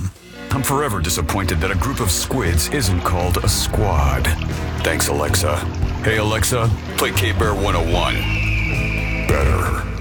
I'm forever disappointed that a group of squids isn't called a squad. Thanks, Alexa. Hey, Alexa, play K-Bear 101. Better.